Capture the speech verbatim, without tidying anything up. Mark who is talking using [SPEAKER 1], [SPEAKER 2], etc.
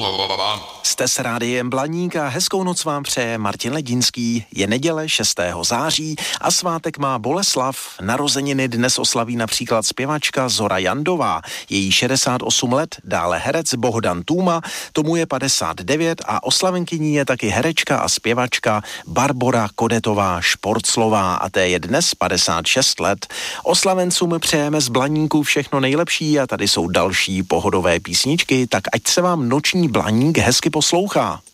[SPEAKER 1] Jste s rádiem Blaník a hezkou noc vám přeje Martin Ledinský. Je neděle šestého září a svátek má Boleslav. Narozeniny dnes oslaví například zpěvačka Zora Jandová. Její šedesát osm let, dále herec Bohdan Tůma, tomu je padesát devět a oslavenkyní je taky herečka a zpěvačka Barbora Kodetová Šporclová a té je dnes padesát šest let. Oslavencům přejeme z Blaníku všechno nejlepší a tady jsou další pohodové písničky, tak ať se vám noční Blaník hezky poslouchá.